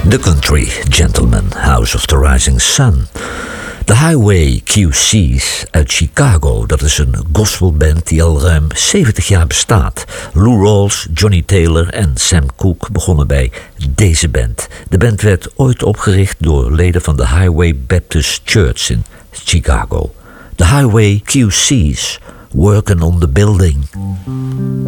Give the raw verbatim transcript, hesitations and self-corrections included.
The Country Gentleman, House of the Rising Sun. De Highway Q C's uit Chicago, dat is een gospelband die al ruim zeventig jaar bestaat. Lou Rawls, Johnny Taylor en Sam Cooke begonnen bij deze band. De band werd ooit opgericht door leden van de Highway Baptist Church in Chicago. De Highway Q C's, Working on the Building.